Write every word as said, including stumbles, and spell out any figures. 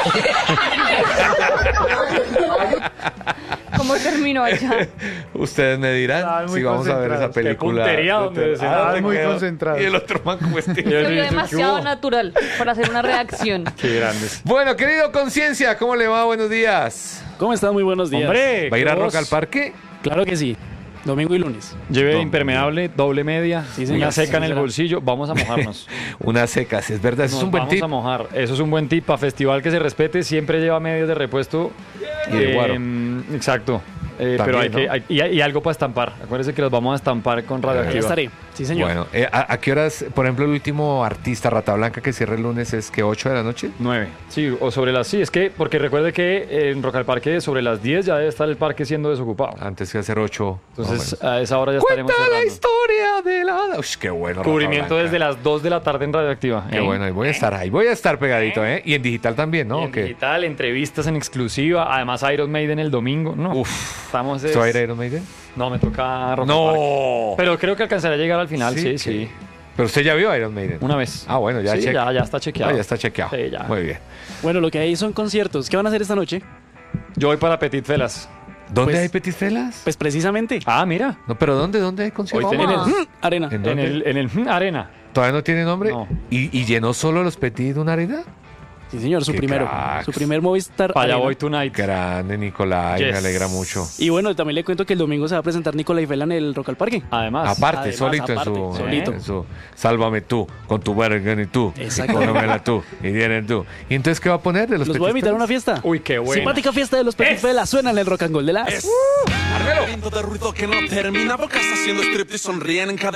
¿Cómo terminó allá? Ustedes me dirán si vamos a ver esa película. Qué puntería donde se Ah, da muy quedó. concentrado. Y el otro man como este. Se vio demasiado natural para hacer una reacción. Qué grandes. Bueno, querido Conciencia, ¿cómo le va? Buenos días. ¿Cómo están? Muy buenos días. Hombre, ¿Va a ir a ¿qué Rock vos? al Parque? Claro que sí. Domingo y lunes. Lleve No, impermeable, doble media, Sí, señor. una seca en el Sí, será. bolsillo. Vamos a mojarnos. Una seca, sí, es verdad, eso Nos es un buen vamos tip. a mojar. Eso es un buen tip. Para festival que se respete, siempre lleva medios de repuesto. Y de guaro. Exacto. Eh, También, pero hay ¿no? que, hay- y, y algo para estampar. Acuérdense que los vamos a estampar con Ya radioactiva. estaré. Sí, señor. Bueno, eh, ¿a, a qué horas, por ejemplo, el último artista, Rata Blanca, que cierra el lunes es que ocho de la noche? nueve. Sí, o sobre las... Sí, es que, porque recuerde que en Rock al Parque sobre las diez ya debe estar el parque siendo desocupado. Antes iba a ser ocho. Entonces, a esa hora ya Cuenta estaremos la cerrando. historia de la... Uy, qué bueno. Rata Cubrimiento Blanca. desde las dos de la tarde en radioactiva. Qué ¿eh? bueno, ahí voy a estar, ahí voy a estar pegadito, ¿eh? Y en digital también, ¿no? Y ¿O en qué? digital, entrevistas en exclusiva. Además, Iron Maiden el domingo. No, Uf. estamos... ¿Se va a ir a Iron Maiden? No, me toca Rock al Parque. ¡No! Pero creo que alcanzaré a llegar al final, sí, sí. que- Pero usted ya vio Iron Maiden. Una vez. Ah, bueno, ya Sí, cheque- ya, ya está chequeado. Ah, ya está chequeado. Sí, ya. Muy bien. Bueno, lo que hay son conciertos. ¿Qué van a hacer esta noche? Yo voy para Petit Felas. ¿Dónde Pues- hay Petit Felas? Pues precisamente Ah, mira. No, pero ¿dónde? ¿Dónde hay conciertos? Hoy en el tenemos- mm, Arena. ¿En En dónde? el, en el mm, Arena. ¿Todavía no tiene nombre? No. ¿Y, y llenó solo los Petit una arena? Sí, señor, su Qué primero. cracks. Su primer Movistar Para allá Arena. voy tonight. Grande, Nicolai, Yes. me alegra mucho. Y bueno, también le cuento que el domingo se va a presentar Nicolai Vela en el Rock al Parque. Además. Aparte, Además, solito, aparte, en, su, solito. en su Sálvame tú, con tu verga y tú, Exacto. cómemela tú, y vienen tú. ¿Y entonces qué va a poner de los Los voy a Petit invitar a una Felas? fiesta. Uy, qué bueno. Simpática fiesta de los Petit Vela. Suena en el Rock and Roll de las... Laberinto de ruido que no termina, porque está haciendo strip y sonríen en cada